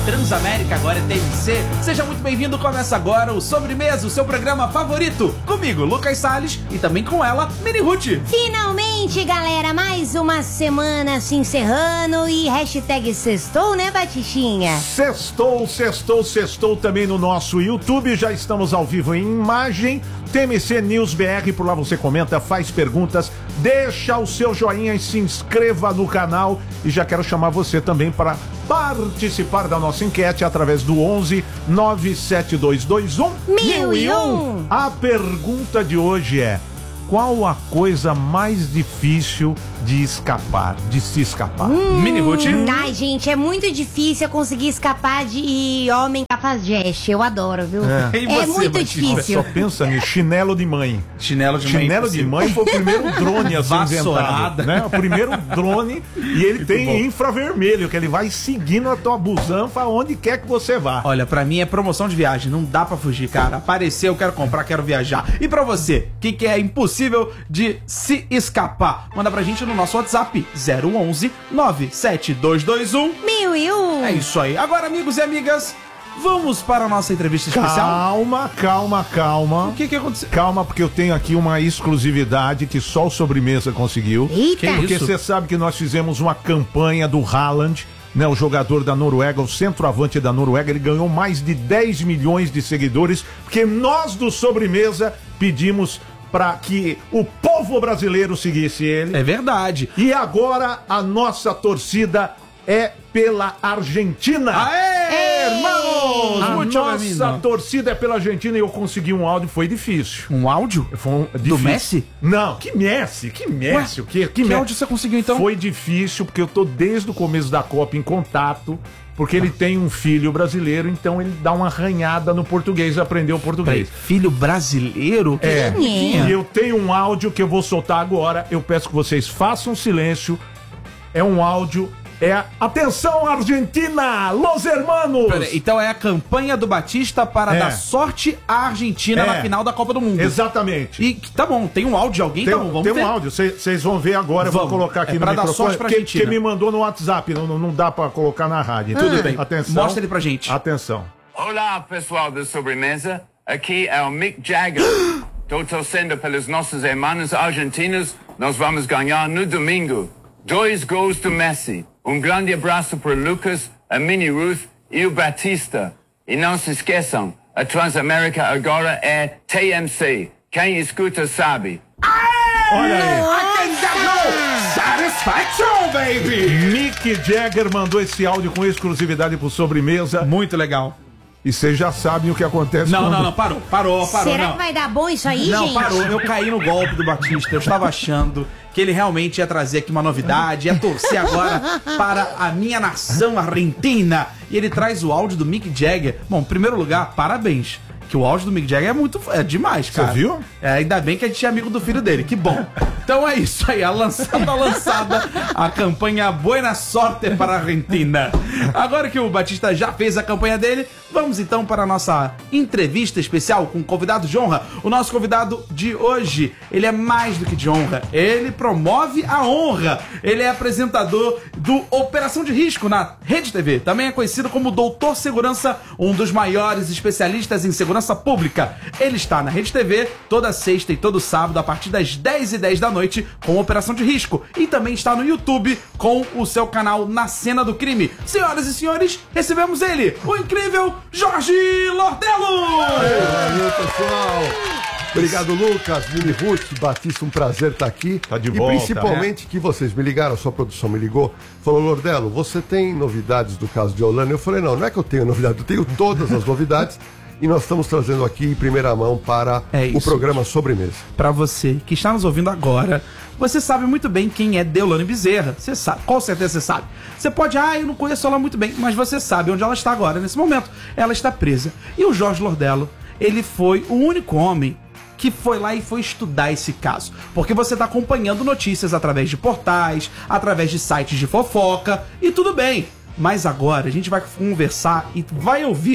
Transamérica, agora é TMC. Seja muito bem-vindo, começa agora o Sobremesa, o seu programa favorito. Comigo, Lucas Salles, e também com ela, Mini Ruth. Finalmente, galera, mais uma semana se encerrando e hashtag sextou, né, Batichinha? Sextou também no nosso YouTube, já estamos ao vivo em imagem, TMC News BR, por lá você comenta, faz perguntas, deixa o seu joinha e se inscreva no canal. E já quero chamar você também para participar da nossa enquete através do 11 97221 1001. A pergunta de hoje é: qual a coisa mais difícil de se escapar? Mini Ruth. Ai, gente, é muito difícil eu conseguir escapar de homem cafajeste. Eu adoro, viu? E você, muito Batista? difícil. Só pensa nisso, chinelo de mãe. Chinelo de mãe. Chinelo de mãe foi o primeiro drone a ser Vassourada. inventado, né? O primeiro drone, e ele tem bom. infravermelho, que ele vai seguindo a tua busanfa onde quer que você vá. Olha, pra mim é promoção de viagem, não dá pra fugir, cara. Apareceu, quero comprar, quero viajar. E pra você, o que é impossível de se escapar? Manda pra gente no nosso WhatsApp, 011 97221 1001. É isso aí. Agora, amigos e amigas, vamos para a nossa entrevista especial. Calma. O que aconteceu? Calma, porque eu tenho aqui uma exclusividade que só o Sobremesa conseguiu. Eita. Porque isso? você sabe que nós fizemos uma campanha do Haaland, né, o jogador da Noruega, o centroavante da Noruega. Ele ganhou mais de 10 milhões de seguidores, porque nós do Sobremesa pedimos para que o povo brasileiro seguisse ele. É verdade. E agora a nossa torcida é pela Argentina. Aê, irmãos! A Muito nossa bem-vindo. torcida é pela Argentina, e eu consegui um áudio, foi difícil. Um áudio? Foi Do Messi? Não, que Messi? Ué, O quê? Que Messi? áudio você conseguiu, então? Foi difícil, porque eu tô desde o começo da Copa em contato, porque ele tem um filho brasileiro, então ele dá uma arranhada no português, aprendeu o português. Filho brasileiro? É, Quem é? e eu tenho um áudio que eu vou soltar agora, eu peço que vocês façam silêncio. É um áudio, atenção Argentina, los hermanos! Peraí, então é a campanha do Batista para dar sorte à Argentina na final da Copa do Mundo. Exatamente. E tá bom, tem um áudio de alguém? Tá bom, vamos Tem ver. um áudio, vocês vão ver agora, eu vou Vamos. colocar aqui É no pra dar microfone, sorte pra que Argentina. me mandou no WhatsApp, não dá pra colocar na rádio. Tudo bem. Atenção. Mostra ele pra gente. Atenção. Olá, pessoal da Sobremesa. Aqui é o Mick Jagger. Estou torcendo pelos nossos irmãos argentinos. Nós vamos ganhar no domingo. 2 gols do Messi. Grande abraço para o Lucas, a Mini Ruth e o Batista. E não se esqueçam, a Transamérica agora é TMC. Quem escuta sabe. Olha aí. Satisfaction, baby! Mick Jagger mandou esse áudio com exclusividade pro Sobremesa. Muito legal. E vocês já sabem o que acontece Não, parou. Será não. que vai dar bom isso aí, Não, gente? parou. Eu caí no golpe do Batista. Eu estava achando que ele realmente ia trazer aqui uma novidade, ia torcer agora para a minha nação argentina. E ele traz o áudio do Mick Jagger. Bom, em primeiro lugar, parabéns. Que o áudio do Mick Jagger é demais, cara. Você viu? Ainda bem que a gente é amigo do filho dele, que bom. Então é isso aí, a lançada a campanha Buena Sorte para a Argentina. Agora que o Batista já fez a campanha dele, vamos então para a nossa entrevista especial com o convidado de honra. O nosso convidado de hoje, ele é mais do que de honra, ele promove a honra. Ele é apresentador do Operação de Risco na Rede TV. Também é conhecido como Doutor Segurança, um dos maiores especialistas em segurança pública. Ele está na Rede TV toda sexta e todo sábado a partir das 10h10 da noite com Operação de Risco, e também está no YouTube com o seu canal Na Cena do Crime. Senhoras e senhores, recebemos ele, o incrível Jorge Lordello! Valeu, pessoal! Obrigado, Lucas, Mini Ruth, Batista, um prazer estar aqui. Tá de e volta, principalmente que vocês me ligaram, a sua produção me ligou, falou: Lordello, você tem novidades do caso de Olano? Eu falei: não é que eu tenho novidade, eu tenho todas as novidades. E nós estamos trazendo aqui em primeira mão para o programa Sobremesa. Para você que está nos ouvindo agora, você sabe muito bem quem é Deolane Bezerra. Você sabe, com certeza você sabe. Você pode, eu não conheço ela muito bem, mas você sabe onde ela está agora, nesse momento. Ela está presa. E o Jorge Lordello, ele foi o único homem que foi lá e foi estudar esse caso. Porque você está acompanhando notícias através de portais, através de sites de fofoca, e tudo bem. Mas agora a gente vai conversar e vai ouvir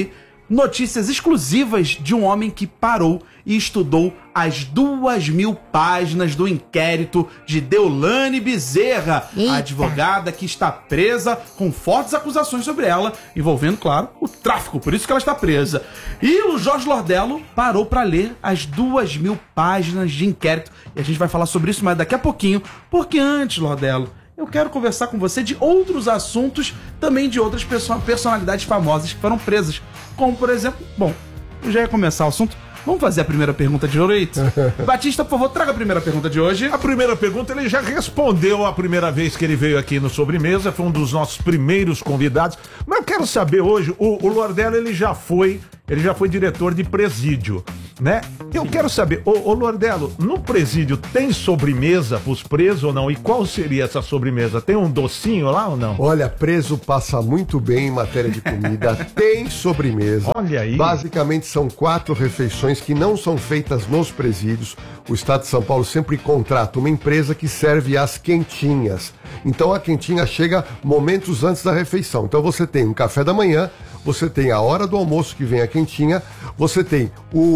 notícias exclusivas de um homem que parou e estudou as 2.000 páginas do inquérito de Deolane Bezerra, Eita. a advogada que está presa com fortes acusações sobre ela, envolvendo, claro, o tráfico, por isso que ela está presa. E o Jorge Lordello parou para ler as 2.000 páginas de inquérito, e a gente vai falar sobre isso mais daqui a pouquinho, porque antes, Lordello, eu quero conversar com você de outros assuntos, também de outras personalidades famosas que foram presas, como, por exemplo, bom, eu já ia começar o assunto. Vamos fazer a primeira pergunta de direito? Batista, por favor, traga a primeira pergunta de hoje. A primeira pergunta ele já respondeu a primeira vez que ele veio aqui no Sobremesa, foi um dos nossos primeiros convidados. Mas eu quero saber hoje, o Lordello ele já foi diretor de presídio, né? Eu quero saber, ô Lordello, no presídio tem sobremesa pros presos ou não? E qual seria essa sobremesa? Tem um docinho lá ou não? Olha, preso passa muito bem em matéria de comida, tem sobremesa. Olha aí. Basicamente são 4 refeições que não são feitas nos presídios. O Estado de São Paulo sempre contrata uma empresa que serve as quentinhas. Então a quentinha chega momentos antes da refeição. Então você tem um café da manhã, você tem a hora do almoço que vem a quentinha, você tem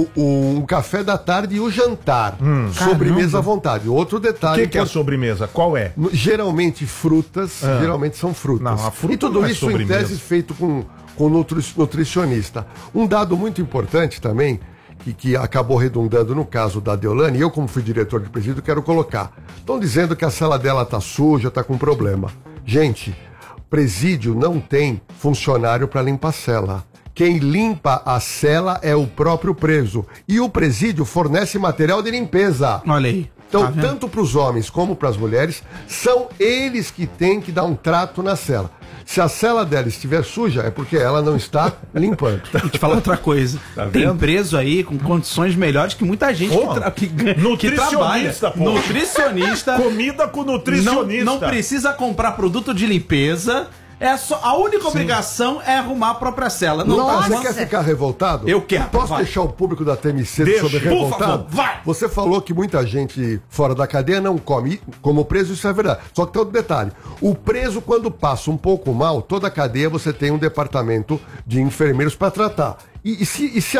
o café da tarde e o jantar. Sobremesa à vontade. Outro O detalhe... que é a sobremesa? Qual é? Geralmente frutas, geralmente são frutas. Não, a fruta e tudo não é isso em sobremesa. tese feito com nutricionista. Um dado muito importante também, que acabou redundando no caso da Deolane, e eu como fui diretor de presídio quero colocar. Estão dizendo que a cela dela tá suja, tá com problema. Gente, presídio não tem funcionário para limpar a cela. Quem limpa a cela é o próprio preso. E o presídio fornece material de limpeza. Olha aí. Então, Tá vendo? tanto para os homens como para as mulheres, são eles que têm que dar um trato na cela. Se a cela dela estiver suja, é porque ela não está limpando. E te falar outra coisa. Tá Tem vendo? preso aí com condições melhores que muita gente Porra, que nutricionista, trabalha. porra. Nutricionista. Comida com nutricionista. Não precisa comprar produto de limpeza. É só, a única obrigação é arrumar a própria cela. Não Nossa. Você quer ficar revoltado? Eu quero, Posso vai. deixar o público da TMC Deixa, sobre por revoltado? favor, vai. Você falou que muita gente fora da cadeia não come como preso, isso é verdade. Só que tem outro detalhe. O preso, quando passa um pouco mal, toda a cadeia você tem um departamento de enfermeiros para tratar. E se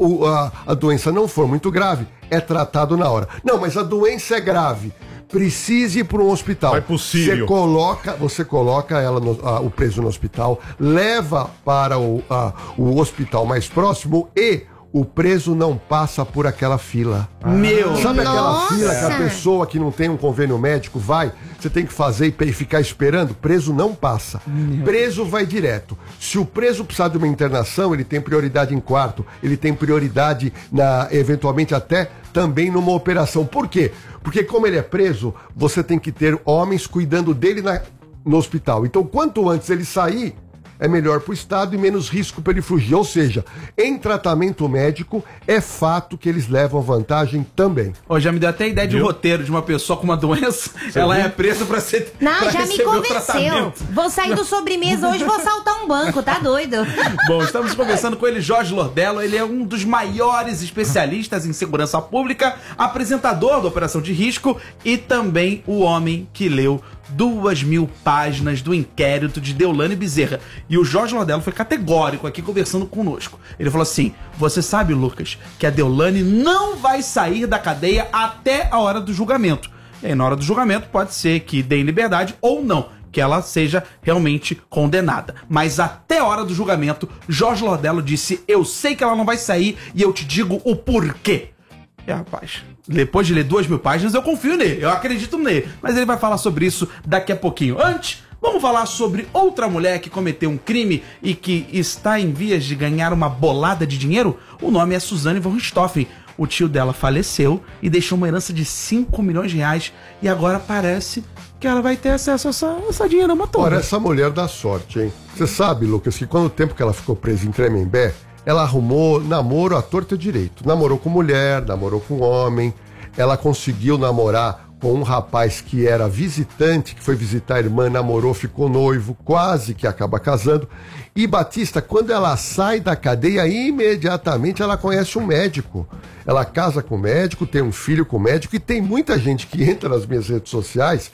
a doença não for muito grave, é tratado na hora. Não, mas a doença é grave. Precise ir para um hospital. Vai pro Sírio. Você coloca ela o preso no hospital, leva para o hospital mais próximo e o preso não passa por aquela fila. Meu. Sabe aquela Nossa. fila que a pessoa que não tem um convênio médico vai, você tem que fazer e ficar esperando? Preso não passa. Preso vai direto. Se o preso precisar de uma internação, ele tem prioridade em quarto, ele tem prioridade eventualmente até também numa operação. Por quê? Porque como ele é preso, você tem que ter homens cuidando dele no hospital. Então, quanto antes ele sair, é melhor para o Estado e menos risco para ele fugir. Ou seja, em tratamento médico, é fato que eles levam vantagem também. Ó, já me deu até a ideia de Viu? roteiro de uma pessoa com uma doença. Ela viu? é presa pra ser. Não, pra já me receber o convenceu. tratamento. Vou sair do sobremesa hoje e vou saltar um banco, tá doido? Bom, estamos conversando com ele, Jorge Lordello. Ele é um dos maiores especialistas em segurança pública, apresentador da Operação de Risco e também o homem que leu 2.000 páginas do inquérito de Deolane Bezerra. E o Jorge Lordello foi categórico aqui conversando conosco. Ele falou assim: você sabe, Lucas, que a Deolane não vai sair da cadeia até a hora do julgamento. E aí, na hora do julgamento, pode ser que dê liberdade ou não, que ela seja realmente condenada. Mas até a hora do julgamento, Jorge Lordello disse: eu sei que ela não vai sair e eu te digo o porquê. E rapaz, depois de ler 2.000 páginas, eu confio nele, eu acredito nele. Mas ele vai falar sobre isso daqui a pouquinho. Antes, vamos falar sobre outra mulher que cometeu um crime e que está em vias de ganhar uma bolada de dinheiro? O nome é Suzane von Richthofen. O tio dela faleceu e deixou uma herança de 5 milhões de reais. E agora parece que ela vai ter acesso a essa dinheirama toda. Ora, essa mulher dá sorte, hein? Você sabe, Lucas, que quando o tempo que ela ficou presa em Tremembé, ela arrumou namoro à torta e direito. Namorou com mulher, namorou com homem. Ela conseguiu namorar com um rapaz que era visitante, que foi visitar a irmã, namorou, ficou noivo, quase que acaba casando. E Batista, quando ela sai da cadeia, imediatamente ela conhece um médico. Ela casa com o médico, tem um filho com o médico, e tem muita gente que entra nas minhas redes sociais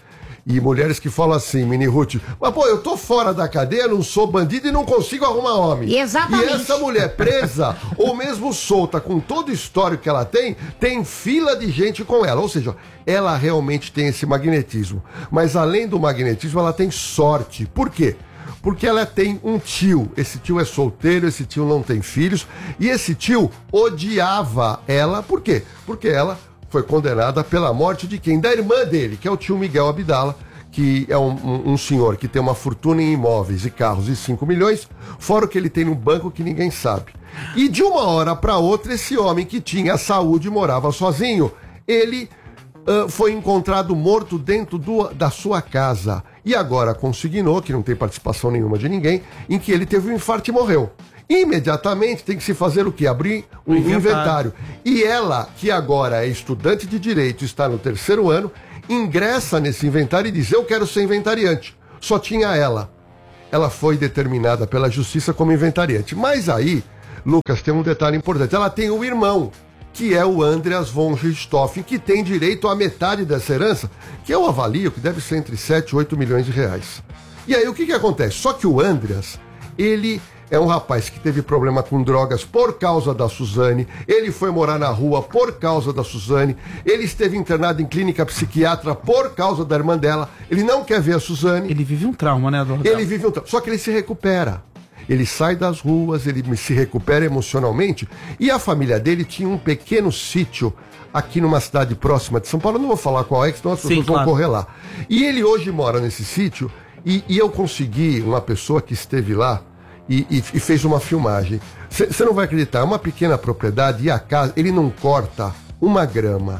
E mulheres que falam assim, Mini Ruth, mas pô, eu tô fora da cadeia, não sou bandido e não consigo arrumar homem. Exatamente. E essa mulher presa, ou mesmo solta, com todo o histórico que ela tem fila de gente com ela. Ou seja, ela realmente tem esse magnetismo. Mas além do magnetismo, ela tem sorte. Por quê? Porque ela tem um tio. Esse tio é solteiro, esse tio não tem filhos. E esse tio odiava ela. Por quê? Porque ela foi condenada pela morte de quem? Da irmã dele, que é o tio Miguel Abdala, que é um senhor que tem uma fortuna em imóveis e carros de 5 milhões, fora o que ele tem no banco que ninguém sabe. E de uma hora para outra, esse homem que tinha saúde e morava sozinho, ele foi encontrado morto dentro da sua casa. E agora consignou, que não tem participação nenhuma de ninguém, em que ele teve um infarto e morreu. Imediatamente tem que se fazer o quê? Abrir um inventário. E ela, que agora é estudante de direito, está no 3º ano, ingressa nesse inventário e diz, eu quero ser inventariante. Só tinha ela. Ela foi determinada pela justiça como inventariante. Mas aí, Lucas, tem um detalhe importante. Ela tem um irmão, que é o Andreas von Richthofen, que tem direito à metade dessa herança, que eu avalio que deve ser entre 7 e 8 milhões de reais. E aí, o que acontece? Só que o Andreas, ele é um rapaz que teve problema com drogas por causa da Suzane, ele foi morar na rua por causa da Suzane, ele esteve internado em clínica psiquiátrica por causa da irmã dela, ele não quer ver a Suzane. Ele vive um trauma, né, Adorno? Ele vive um trauma, só que ele se recupera. Ele sai das ruas, ele se recupera emocionalmente, e a família dele tinha um pequeno sítio aqui numa cidade próxima de São Paulo, eu não vou falar qual é, senão as pessoas vão correr lá. E ele hoje mora nesse sítio, e eu consegui uma pessoa que esteve lá, e fez uma filmagem. Você não vai acreditar, é uma pequena propriedade e a casa, ele não corta uma grama.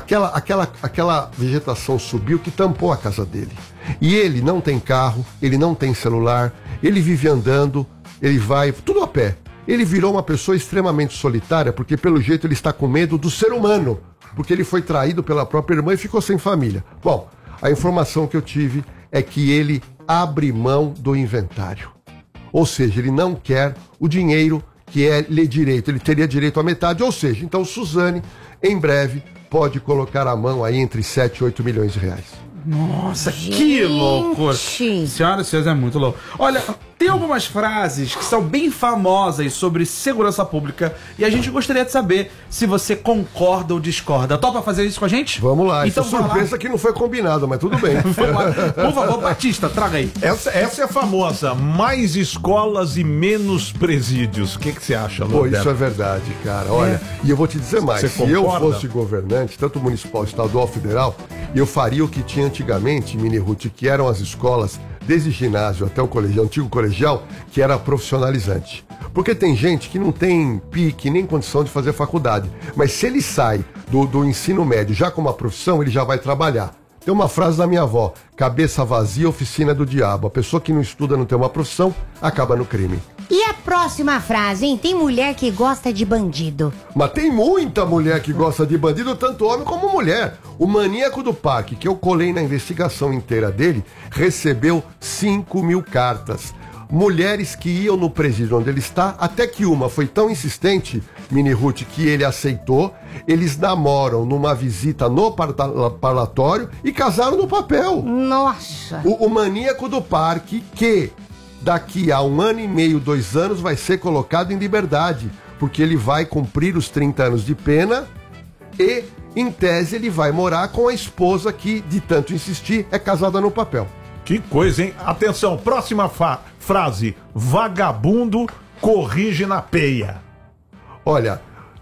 Aquela vegetação subiu que tampou a casa dele. E ele não tem carro, ele não tem celular, ele vive andando, ele vai, tudo a pé. Ele virou uma pessoa extremamente solitária, porque pelo jeito ele está com medo do ser humano, porque ele foi traído pela própria irmã e ficou sem família. Bom, a informação que eu tive é que ele abre mão do inventário. Ou seja, ele não quer o dinheiro que lhe direito. Ele teria direito à metade. Ou seja, então Suzane, em breve, pode colocar a mão aí entre 7 e 8 milhões de reais. Nossa, que loucura. Senhoras e senhores, é muito louco. Olha, tem algumas frases que são bem famosas sobre segurança pública e a gente gostaria de saber se você concorda ou discorda. Topa fazer isso com a gente? Vamos lá. Então, essa surpresa que não foi combinado, mas tudo bem. Por favor, Batista, traga aí. Essa é a famosa, mais escolas e menos presídios. O que você acha, Pô, Lordelo? isso é verdade, cara. Olha, e eu vou te dizer mais. Você se eu concorda? fosse governante, tanto municipal, estadual, federal, eu faria o que tinha antigamente, Mini Ruth, que eram as escolas, desde ginásio até o colegial, antigo colegial, que era profissionalizante. Porque tem gente que não tem pique nem condição de fazer faculdade, mas se ele sai do ensino médio já com uma profissão, ele já vai trabalhar. Tem uma frase da minha avó, cabeça vazia, oficina do diabo. A pessoa que não estuda, não tem uma profissão, acaba no crime. E a próxima frase, hein? Tem mulher que gosta de bandido. Mas tem muita mulher que gosta de bandido, tanto homem como mulher. O maníaco do parque, que eu colei na investigação inteira dele, recebeu 5.000 cartas. Mulheres que iam no presídio onde ele está, até que uma foi tão insistente, Mini Ruth, que ele aceitou. Eles namoram numa visita no parlatório e casaram no papel. Nossa! O maníaco do parque, que daqui a 1 ano e meio, 2 anos, vai ser colocado em liberdade, porque ele vai cumprir os 30 anos de pena e, em tese, ele vai morar com a esposa que, de tanto insistir, é casada no papel. Que coisa, hein? Atenção, próxima frase. Vagabundo corrige na peia. Olha,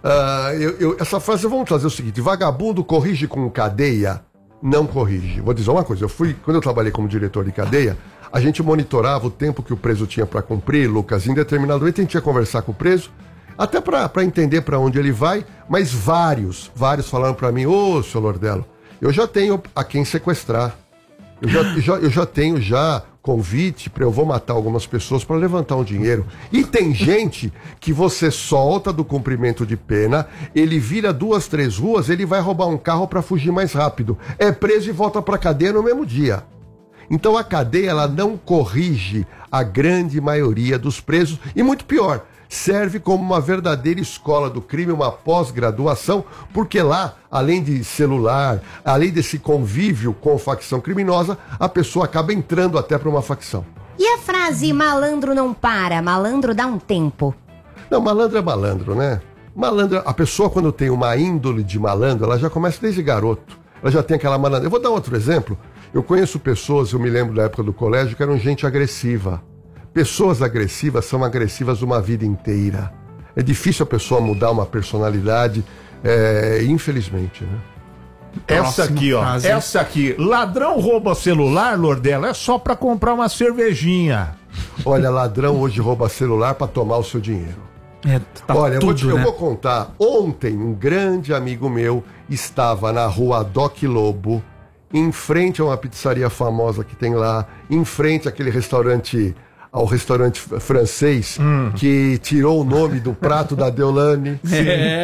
essa frase, vamos trazer o seguinte: vagabundo corrige com cadeia? Não corrige. Vou dizer uma coisa, quando eu trabalhei como diretor de cadeia, a gente monitorava o tempo que o preso tinha para cumprir, Lucas, em determinado momento a gente ia conversar com o preso, até para entender para onde ele vai, mas vários falaram para mim, ô, senhor Lordelo, eu já tenho a quem sequestrar. Eu já tenho convite para eu vou matar algumas pessoas para levantar um dinheiro. E tem gente que você solta do cumprimento de pena, ele vira 2, 3 ruas, ele vai roubar um carro para fugir mais rápido. É preso e volta para cadeia no mesmo dia. Então a cadeia, ela não corrige a grande maioria dos presos. E muito pior, serve como uma verdadeira escola do crime, uma pós-graduação, porque lá, além de celular, além desse convívio com facção criminosa, a pessoa acaba entrando até para uma facção. E a frase malandro não para, malandro dá um tempo? Não, malandro é malandro, né? Malandro, a pessoa quando tem uma índole de malandro, ela já começa desde garoto. Ela já tem aquela malandra. Eu vou dar outro exemplo. Eu conheço pessoas, eu me lembro da época do colégio, que eram gente agressiva. Pessoas agressivas são agressivas uma vida inteira. É difícil a pessoa mudar uma personalidade, infelizmente, né? Essa aqui, ó. frase. Essa aqui. Ladrão rouba celular, Lordelo, é só pra comprar uma cervejinha. Olha, ladrão hoje rouba celular para tomar o seu dinheiro. Tá Olha, tudo, eu né? vou contar. Ontem, um grande amigo meu estava na rua Doc Lobo, em frente a uma pizzaria famosa que tem lá, em frente àquele restaurante, ao restaurante francês, que tirou o nome do prato da Deolane. A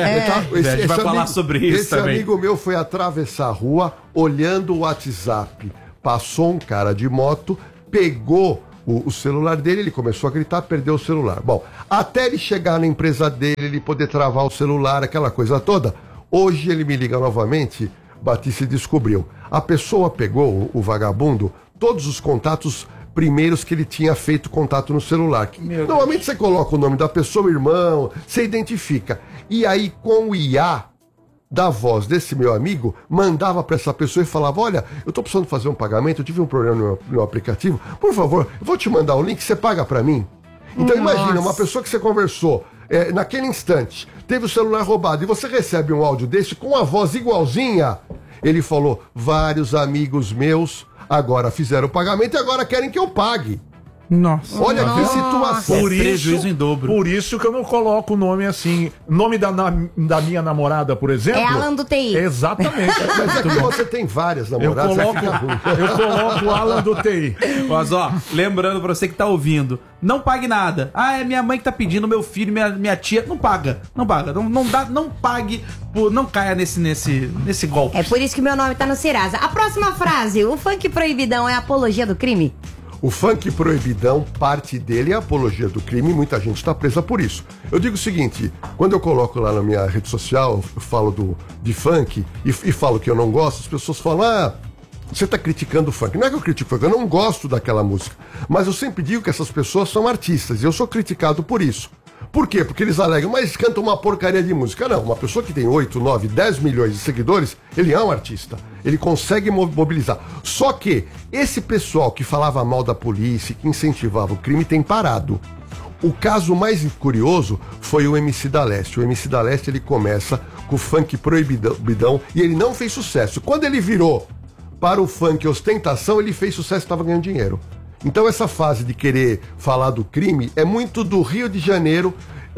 gente vai falar sobre isso esse também. amigo meu foi atravessar a rua, olhando o WhatsApp. Passou um cara de moto, pegou o celular dele, ele começou a gritar, perdeu o celular. Bom, até ele chegar na empresa dele, ele poder travar o celular, aquela coisa toda, hoje ele me liga novamente, Batista descobriu. A pessoa pegou, o vagabundo, todos os contatos primeiros que ele tinha feito contato no celular. Normalmente você coloca o nome da pessoa, irmão, você identifica. E aí, com o IA da voz desse meu amigo, mandava para essa pessoa e falava: olha, eu tô precisando fazer um pagamento, eu tive um problema no meu aplicativo, por favor, eu vou te mandar o link, você paga para mim. Então imagina, uma pessoa que você conversou naquele instante, teve o celular roubado e você recebe um áudio desse com a voz igualzinha. Ele falou: vários amigos meus agora fizeram o pagamento e agora querem que eu pague. Nossa. Olha que situação. Por isso, prejuízo em dobro. Por isso que eu não coloco o nome assim. Nome da minha namorada, por exemplo. É Alan do TI. Exatamente. Mas aqui você tem várias Eu namoradas. coloco o Alan do TI. Mas ó, lembrando pra você que tá ouvindo, não pague nada. Ah, é minha mãe que tá pedindo, meu filho, minha tia. Não paga. Não paga. Não dá, não pague, não caia nesse golpe. É por isso que meu nome tá no Serasa. A próxima frase: o funk proibidão é apologia do crime? O funk proibidão, parte dele é a apologia do crime e muita gente está presa por isso. Eu digo o seguinte, quando eu coloco lá na minha rede social, eu falo de funk e falo que eu não gosto, as pessoas falam: você está criticando o funk. Não é que eu critico o funk, eu não gosto daquela música. Mas eu sempre digo que essas pessoas são artistas e eu sou criticado por isso. Por quê? Porque eles alegam, mas cantam uma porcaria de música. Não, uma pessoa que tem 8, 9, 10 milhões de seguidores, ele é um artista. Ele consegue mobilizar. Só que esse pessoal que falava mal da polícia, que incentivava o crime, tem parado. O caso mais curioso foi o MC da Leste. O MC da Leste, ele começa com o funk proibidão e ele não fez sucesso. Quando ele virou para o funk ostentação, ele fez sucesso e estava ganhando dinheiro. Então essa fase de querer falar do crime é muito do Rio de Janeiro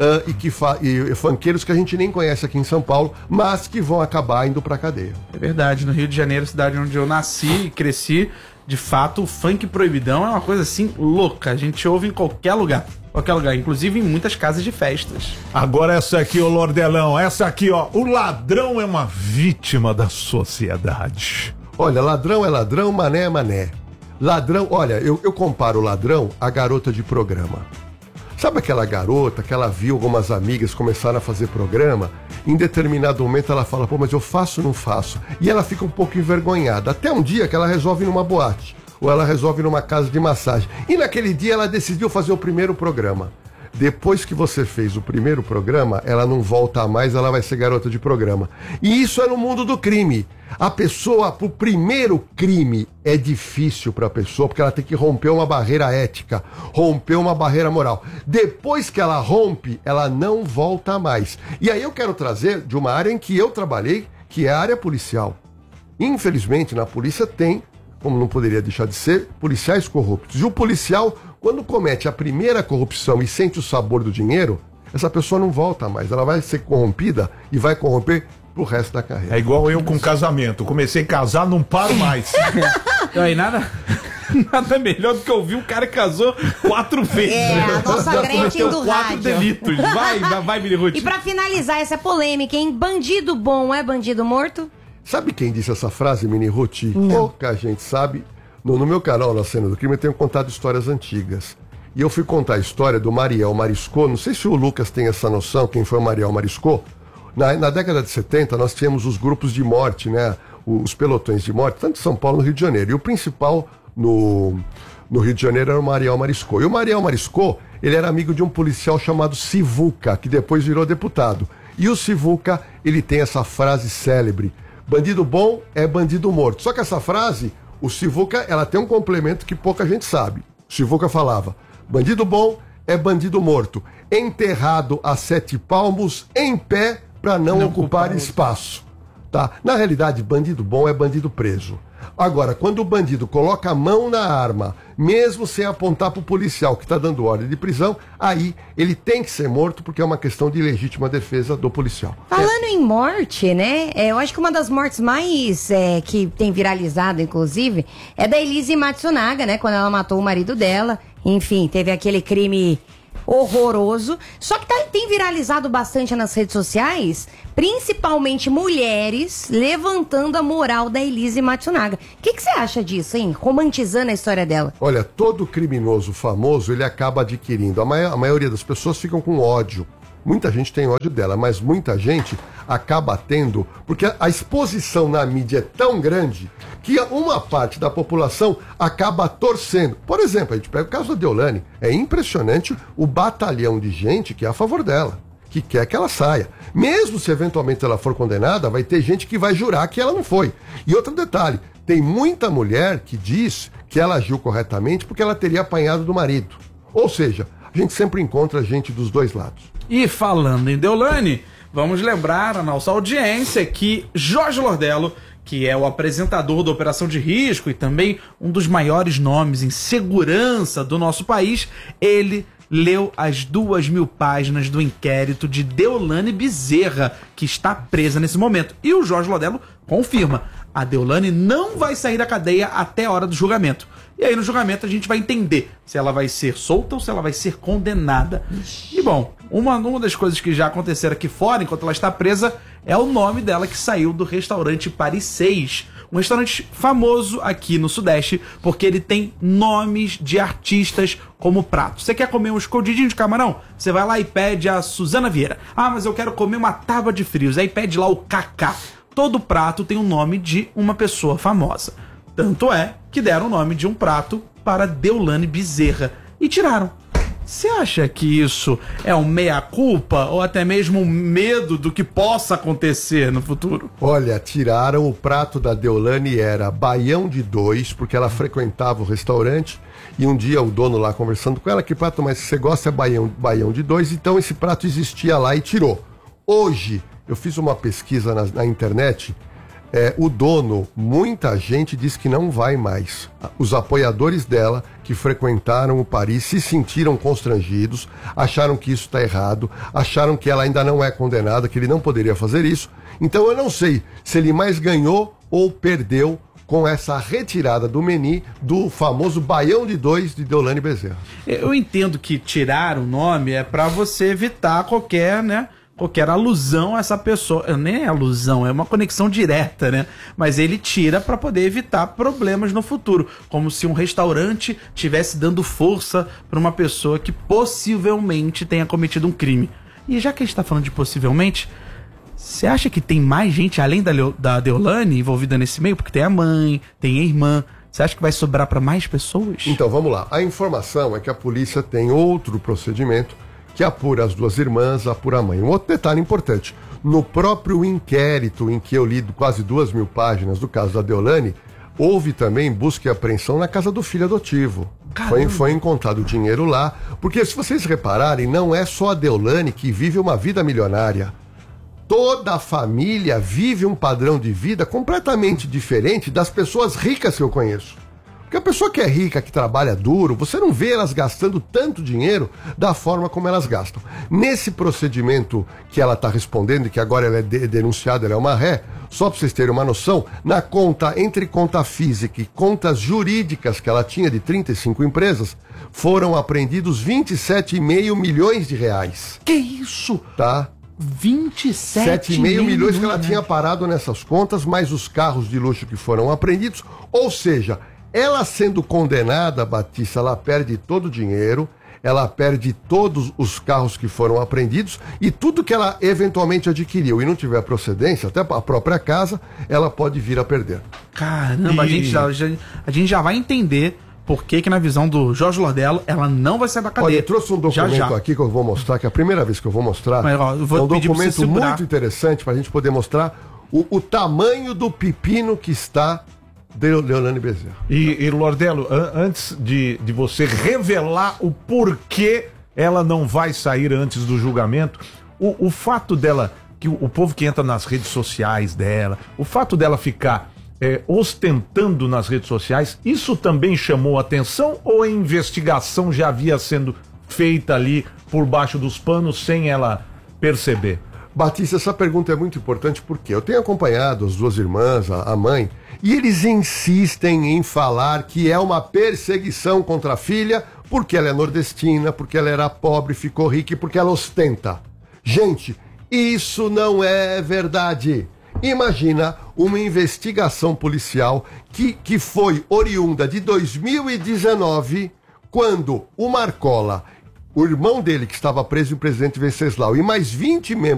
e funkeiros que a gente nem conhece aqui em São Paulo, mas que vão acabar indo pra cadeia. É verdade, no Rio de Janeiro, cidade onde eu nasci e cresci, de fato, o funk proibidão é uma coisa assim louca. A gente ouve em qualquer lugar. Qualquer lugar, inclusive em muitas casas de festas. Agora essa aqui, ô Lordelão, essa aqui, ó. O ladrão é uma vítima da sociedade. Olha, ladrão é ladrão, mané é mané. Ladrão, olha, eu comparo o ladrão à garota de programa. Sabe aquela garota que ela viu algumas amigas começaram a fazer programa? Em determinado momento ela fala: pô, mas eu faço ou não faço? E ela fica um pouco envergonhada. Até um dia que ela resolve ir numa boate. Ou ela resolve ir numa casa de massagem. E naquele dia ela decidiu fazer o primeiro programa. Depois que você fez o primeiro programa, ela não volta mais, ela vai ser garota de programa. E isso é no mundo do crime. A pessoa, pro primeiro crime, é difícil para a pessoa, porque ela tem que romper uma barreira ética, romper uma barreira moral. Depois que ela rompe, ela não volta mais. E aí eu quero trazer de uma área em que eu trabalhei, que é a área policial. Infelizmente, na polícia tem, como não poderia deixar de ser, policiais corruptos. E o policial, quando comete a primeira corrupção e sente o sabor do dinheiro, essa pessoa não volta mais. Ela vai ser corrompida e vai corromper pro resto da carreira. É igual eu com casamento. Comecei a casar, não paro mais. Aí nada melhor do que ouvir um cara que casou 4 vezes. É, a nossa Gretchen do 4 rádio. delitos. Vai, Mini Ruth. E pra finalizar essa polêmica, hein? Bandido bom é bandido morto? Sabe quem disse essa frase, Mini Ruth? Pouca gente sabe. No meu canal, na Cena do Crime, eu tenho contado histórias antigas. e eu fui contar a história do Mariel Mariscot. Não sei se o Lucas tem essa noção, quem foi o Mariel Mariscot. Na década de 70, nós tínhamos os grupos de morte, né? Os pelotões de morte, tanto em São Paulo como no Rio de Janeiro. E o principal no Rio de Janeiro era o Mariel Mariscot. E o Mariel Mariscot, ele era amigo de um policial chamado Sivuca, que depois virou deputado. E o Sivuca, ele tem essa frase célebre: bandido bom é bandido morto. Só que essa frase, o Sivuca, ela tem um complemento que pouca gente sabe. O Sivuca falava: bandido bom é bandido morto, enterrado a 7 palmos, em pé, para não ocupar espaço. Tá? Na realidade, bandido bom é bandido preso. Agora, quando o bandido coloca a mão na arma, mesmo sem apontar para o policial que está dando ordem de prisão, aí ele tem que ser morto, porque é uma questão de legítima defesa do policial. Falando em morte, né? Eu acho que uma das mortes mais que tem viralizado, inclusive, é da Elise Matsunaga, né? Quando ela matou o marido dela. Enfim, teve aquele crime horroroso. Só que tem viralizado bastante nas redes sociais, principalmente mulheres levantando a moral da Elise Matsunaga. O que você acha disso, hein? Romantizando a história dela. Olha, todo criminoso famoso, ele acaba adquirindo. A maioria das pessoas ficam com ódio. Muita gente tem ódio dela, mas muita gente acaba tendo, porque a exposição na mídia é tão grande que uma parte da população acaba torcendo. Por exemplo, a gente pega o caso da Deolane, é impressionante o batalhão de gente que é a favor dela, que quer que ela saia. Mesmo se eventualmente ela for condenada, vai ter gente que vai jurar que ela não foi. E outro detalhe, tem muita mulher que diz que ela agiu corretamente porque ela teria apanhado do marido. Ou seja, a gente sempre encontra gente dos dois lados. E falando em Deolane, vamos lembrar a nossa audiência que Jorge Lordello, que é o apresentador da Operação de Risco e também um dos maiores nomes em segurança do nosso país, ele leu as 2.000 páginas do inquérito de Deolane Bezerra, que está presa nesse momento. E o Jorge Lordello confirma: a Deolane não vai sair da cadeia até a hora do julgamento. E aí no julgamento a gente vai entender se ela vai ser solta ou se ela vai ser condenada. E bom, uma das coisas que já aconteceram aqui fora, enquanto ela está presa, é o nome dela que saiu do restaurante Paris 6. Um restaurante famoso aqui no Sudeste, porque ele tem nomes de artistas como prato. Você quer comer um escondidinho de camarão? Você vai lá e pede a Suzana Vieira. Ah, mas eu quero comer uma tábua de frios. Aí pede lá o Cacá. Todo prato tem o nome de uma pessoa famosa. Tanto é que deram o nome de um prato para Deolane Bezerra e tiraram. Você acha que isso é um meia-culpa ou até mesmo um medo do que possa acontecer no futuro? Olha, tiraram. O prato da Deolane era baião de 2, porque ela frequentava o restaurante e um dia o dono lá conversando com ela: que prato mais que você gosta? É baião de 2. Então esse prato existia lá e tirou. Hoje, eu fiz uma pesquisa na internet. O dono, muita gente diz que não vai mais. Os apoiadores dela, que frequentaram o Paris, se sentiram constrangidos, acharam que isso está errado, acharam que ela ainda não é condenada, que ele não poderia fazer isso. Então eu não sei se ele mais ganhou ou perdeu com essa retirada do menu do famoso baião de 2 de Deolane Bezerra. Eu entendo que tirar o nome é para você evitar qualquer alusão a essa pessoa. Nem é alusão, é uma conexão direta, né? Mas ele tira para poder evitar problemas no futuro, como se um restaurante estivesse dando força para uma pessoa que possivelmente tenha cometido um crime. E já que a gente está falando de possivelmente, você acha que tem mais gente além da Deolane envolvida nesse meio? Porque tem a mãe, tem a irmã. Você acha que vai sobrar para mais pessoas? Então, vamos lá. A informação é que a polícia tem outro procedimento que apura as 2 irmãs, apura a mãe. Um outro detalhe importante: no próprio inquérito em que eu li quase 2.000 páginas do caso da Deolane, houve também busca e apreensão na casa do filho adotivo. Foi encontrado dinheiro lá, porque se vocês repararem, não é só a Deolane que vive uma vida milionária. Toda a família vive um padrão de vida completamente diferente das pessoas ricas que eu conheço. Porque a pessoa que é rica, que trabalha duro, você não vê elas gastando tanto dinheiro da forma como elas gastam. Nesse procedimento que ela está respondendo, e que agora ela é denunciada, ela é uma ré, só para vocês terem uma noção, na conta, entre conta física e contas jurídicas que ela tinha de 35 empresas, foram apreendidos 27,5 milhões de reais. Que isso? Tá? 27,5 milhões que ela tinha parado nessas contas, mais os carros de luxo que foram apreendidos. Ou seja, ela sendo condenada, Batista, ela perde todo o dinheiro, ela perde todos os carros que foram apreendidos e tudo que ela eventualmente adquiriu e não tiver procedência, até a própria casa, ela pode vir a perder. Caramba, a gente já vai entender por que na visão do Jorge Lordello ela não vai sair da cadeia. Olha, eu trouxe um documento aqui que eu vou mostrar, que é a primeira vez que eu vou mostrar. Mas, ó, eu vou é um pedir pra você documento segurar. muito interessante para a gente poder mostrar o tamanho do pepino que está de Leolane Bezerra. E Lordello, antes de você revelar o porquê ela não vai sair antes do julgamento, o fato dela, que o povo que entra nas redes sociais dela, o fato dela ficar ostentando nas redes sociais, isso também chamou atenção ou a investigação já havia sendo feita ali por baixo dos panos sem ela perceber? Batista, essa pergunta é muito importante porque eu tenho acompanhado as duas irmãs, a mãe, e eles insistem em falar que é uma perseguição contra a filha porque ela é nordestina, porque ela era pobre, ficou rica e porque ela ostenta. Gente, isso não é verdade. Imagina uma investigação policial que foi oriunda de 2019, quando o Marcola, o irmão dele que estava preso, o presidente Venceslau, e mais 20 membros